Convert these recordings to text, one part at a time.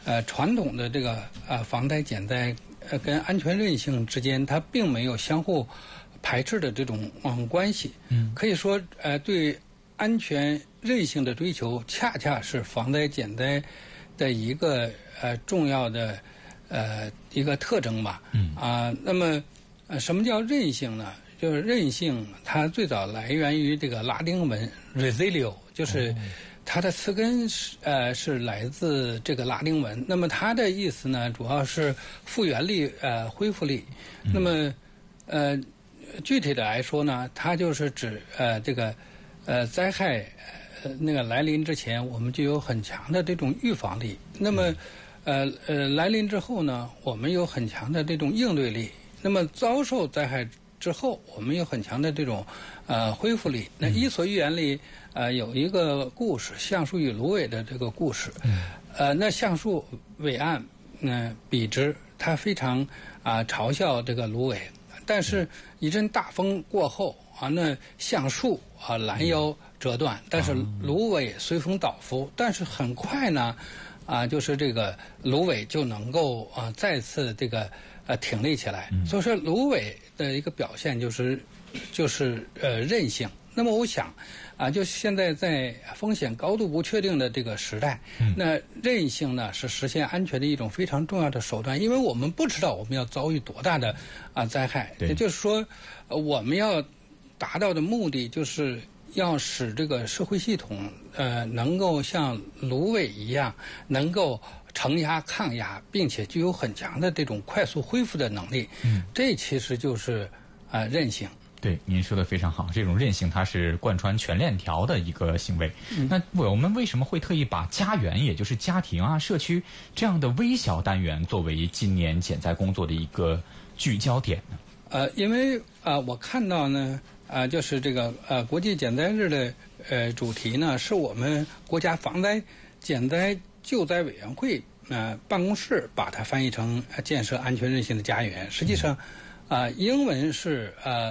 传统的这个防灾减灾跟安全韧性之间，它并没有相互排斥的这种关系。可以说对安全韧性的追求，恰恰是防灾减灾的一个重要的一个特征吧。那么什么叫韧性呢？就是韧性，它最早来源于这个拉丁文 resilio， 就是它的词根是来自这个拉丁文。那么它的意思呢，主要是复原力、恢复力。那么具体的来说呢，它就是指这个灾害那个来临之前，我们就有很强的这种预防力。那么来临之后呢，我们有很强的这种应对力。那么遭受灾害之后，我们有很强的这种恢复力。那《伊索寓言》里有一个故事，橡树与芦苇的这个故事。那橡树伟岸，比之，他非常嘲笑这个芦苇。但是一阵大风过后那橡树拦腰折断，但是芦苇随风倒伏。但是很快呢，就是这个芦苇就能够再次这个挺立起来。所以说芦苇的一个表现就是韧性。那么我想就现在在风险高度不确定的这个时代，那韧性呢是实现安全的一种非常重要的手段，因为我们不知道我们要遭遇多大的灾害。也就是说，我们要达到的目的就是要使这个社会系统能够像芦苇一样，能够承压抗压，并且具有很强的这种快速恢复的能力。这其实就是韧性。 对，您说的非常好，这种韧性它是贯穿全链条的一个行为。那我们为什么会特意把家园，也就是家庭社区这样的微小单元作为今年减灾工作的一个聚焦点呢？ 因为我看到呢就是这个国际减灾日的主题呢，是我们国家防灾减灾救灾委员会办公室把它翻译成建设安全韧性的家园。实际上英文是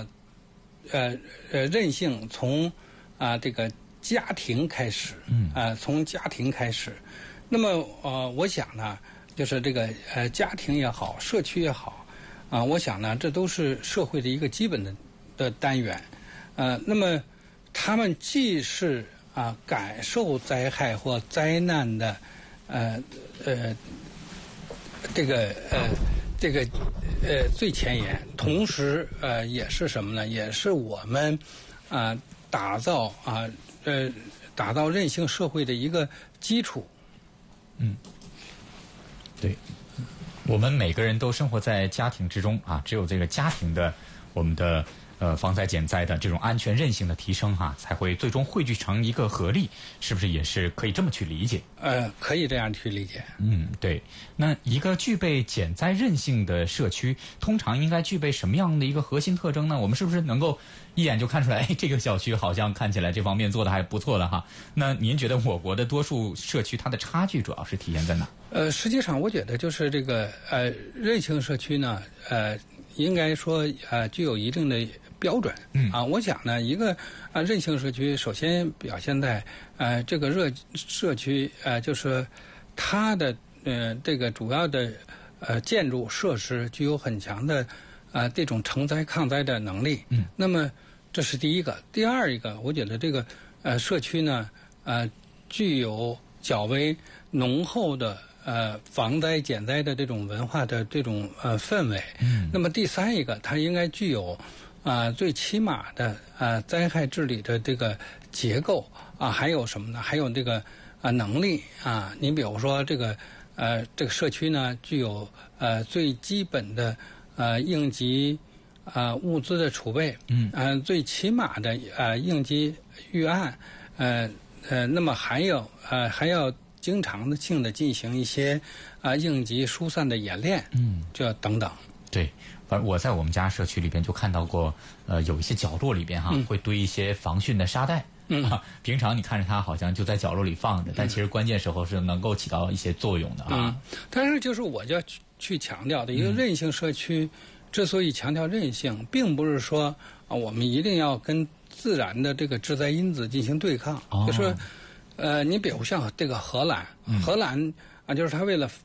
韧性从这个家庭开始。从家庭开始。那么我想呢，就是这个家庭也好，社区也好我想呢，这都是社会的一个基本的单元。那么他们既是感受灾害或灾难的这个最前沿，同时也是什么呢？也是我们打造韧性社会的一个基础。 对，我们每个人都生活在家庭之中只有这个家庭的我们的防灾减灾的这种安全韧性的提升才会最终汇聚成一个合力，是不是也是可以这么去理解？ 可以这样去理解。 对。那一个具备减灾韧性的社区，通常应该具备什么样的一个核心特征呢？我们是不是能够一眼就看出来，这个小区好像看起来这方面做得还不错了那您觉得我国的多数社区它的差距主要是体现在哪？ 实际上我觉得就是这个韧性社区呢应该说具有一定的标准。我想呢，一个韧性社区首先表现在这个社区就是它的这个主要的建筑设施具有很强的这种承灾抗灾的能力。那么这是第一个。第二一个，我觉得这个社区呢具有较为浓厚的防灾减灾的这种文化的这种氛围。那么第三一个，它应该具有最起码的灾害治理的这个结构还有什么呢？还有这个能力你比如说这个社区呢具有最基本的应急物资的储备。最起码的应急预案。那么还要经常性的进行一些应急疏散的演练。这等等。 对，反正我在我们家社区里边就看到过有一些角落里边会堆一些防汛的沙袋。平常你看着它好像就在角落里放着，但其实关键时候是能够起到一些作用的但是就是我就要去强调的一个韧性社区，之所以强调韧性，并不是说我们一定要跟自然的这个致灾因子进行对抗。就是你比如像这个荷兰就是它为了